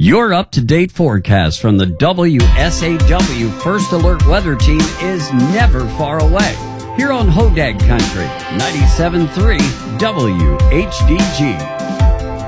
Your up-to-date forecast from the WSAW First Alert Weather Team is never far away. Here on Hodag Country, 97.3 WHDG.